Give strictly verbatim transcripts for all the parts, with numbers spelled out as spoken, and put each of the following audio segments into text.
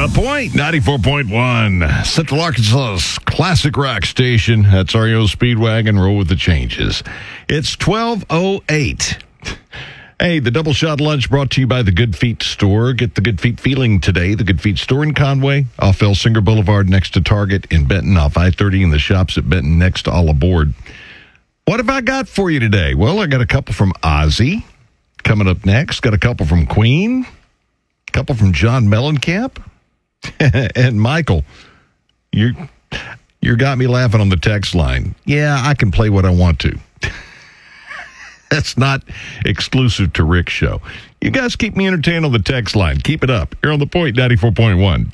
The Point, ninety-four point one, Central Arkansas's classic rock station. That's R E O Speedwagon. Roll with the changes. It's twelve oh eight. Hey, the Double Shot Lunch brought to you by the Good Feet Store. Get the Good Feet feeling today. The Good Feet Store in Conway, off Elsinger Boulevard next to Target in Benton, off I thirty in the shops at Benton next to All Aboard. What have I got for you today? Well, I got a couple from Ozzy coming up next. Got a couple from Queen. A couple from John Mellencamp. And Michael, you you got me laughing on the text line. Yeah, I can play what I want to. That's not exclusive to Rick's show. You guys keep me entertained on the text line. Keep it up. Here on The Point, ninety-four point one.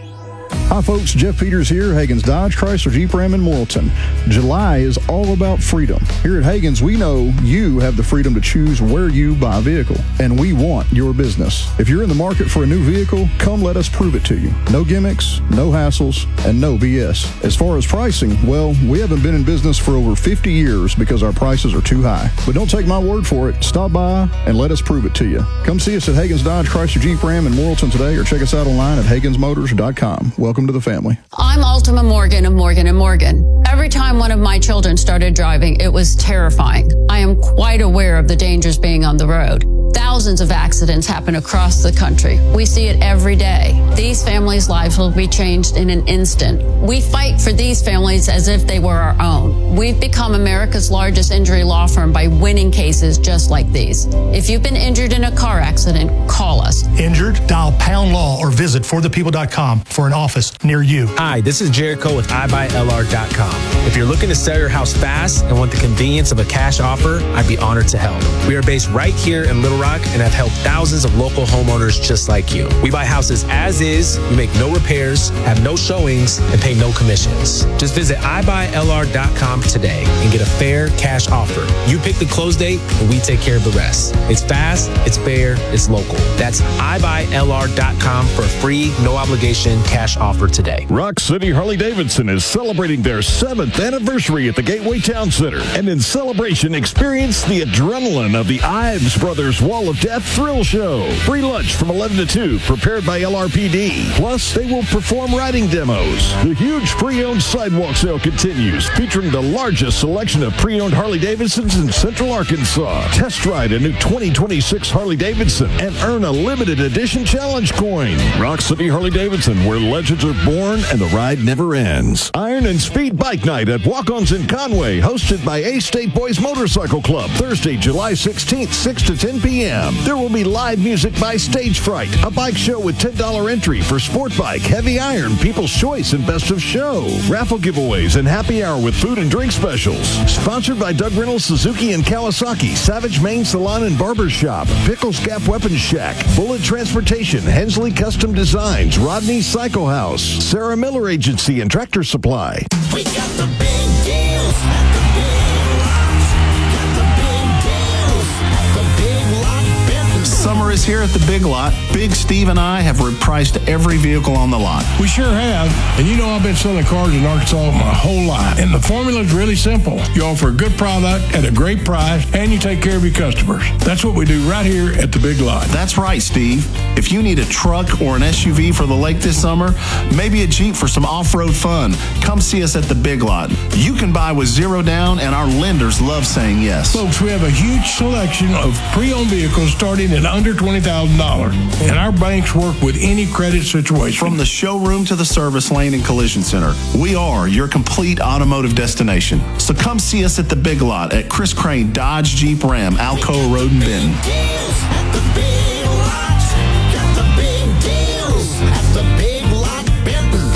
Hi, folks. Jeff Peters here, Hagen's Dodge, Chrysler, Jeep, Ram, in Morrilton. July is all about freedom. Here at Hagen's, we know you have the freedom to choose where you buy a vehicle, and we want your business. If you're in the market for a new vehicle, come let us prove it to you. No gimmicks, no hassles, and no B S. As far as pricing, well, we haven't been in business for over fifty years because our prices are too high. But don't take my word for it. Stop by and let us prove it to you. Come see us at Hagen's Dodge, Chrysler, Jeep, Ram, in Morrilton today, or check us out online at Hagens Motors dot com. Welcome to the family. I'm Ultima Morgan of Morgan and Morgan. Every time one of my children started driving, it was terrifying. I am quite aware of the dangers being on the road. Thousands of accidents happen across the country. We see it every day. These families' lives will be changed in an instant. We fight for these families as if they were our own. We've become America's largest injury law firm by winning cases just like these. If you've been injured in a car accident, call us. Injured? Dial pound law or visit for the people dot com for an office near you. Hi, this is Jericho with I buy L R dot com. If you're looking to sell your house fast and want the convenience of a cash offer, I'd be honored to help. We are based right here in Little Rock and have helped thousands of local homeowners just like you. We buy houses as is, we make no repairs, have no showings, and pay no commissions. Just visit I buy L R dot com today and get a fair cash offer. You pick the close date and we take care of the rest. It's fast, it's fair, it's local. That's I buy L R dot com for a free, no obligation cash offer today. Rock City Harley-Davidson is celebrating their seventh anniversary at the Gateway Town Center. And in celebration, experience the adrenaline of the Ives Brothers Wall of Death Thrill Show. Free lunch from eleven to two, prepared by L R P D. Plus, they will perform riding demos. The huge pre-owned sidewalk sale continues, featuring the largest selection of pre-owned Harley-Davidsons in Central Arkansas. Test ride a new twenty twenty-six Harley-Davidson and earn a limited edition challenge coin. Rock City Harley-Davidson, where legends are born and the ride never ends. Iron and Speed Bike Night at Walk-Ons in Conway, hosted by A-State Boys Motorcycle Club, Thursday, July sixteenth, six to ten p.m. There will be live music by Stage Fright, a bike show with ten dollars entry for Sport Bike, Heavy Iron, People's Choice, and Best of Show. Raffle giveaways and happy hour with food and drink specials. Sponsored by Doug Reynolds, Suzuki, and Kawasaki, Savage Main Salon and Barber Shop, Pickles Gap Weapons Shack, Bullet Transportation, Hensley Custom Designs, Rodney Cycle House, Sarah Miller Agency, and Tractor Supply. We got the big deals at the Big Lots. Got the big deals at the Big Lot Benton. Summer is here at the Big Lot. Big Steve and I have repriced every vehicle on the lot. We sure have. And you know I've been selling cars in Arkansas my whole life. And the formula is really simple. You offer a good product at a great price, and you take care of your customers. That's what we do right here at the Big Lot. That's right, Steve. If you need a truck or an S U V for the lake this summer, maybe a Jeep for some off-road fun, come see us at the Big Lot. You can buy with zero down, and our lenders love saying yes. Folks, we have a huge selection of pre-owned vehicles starting at under twenty thousand dollars. And our banks work with any credit situation. From the showroom to the service lane and collision center, we are your complete automotive destination. So come see us at the Big Lot at Chris Crane Dodge Jeep Ram, Alcoa Road in Benton. Deals at the Big Lots. Got the big deals at the Big Lot Benton.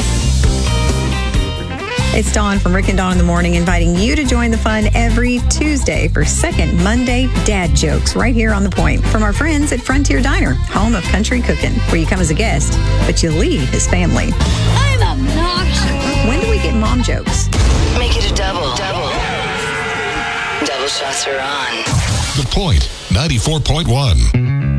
It's Dawn from Rick and Dawn in the Morning, inviting you to join the fun every Tuesday for Second Monday Dad Jokes right here on The Point from our friends at Frontier Diner, home of country cooking, where you come as a guest, but you leave as family. I'm obnoxious. When do we get mom jokes? Make it a double. Double. Double shots are on. The Point, ninety-four point one.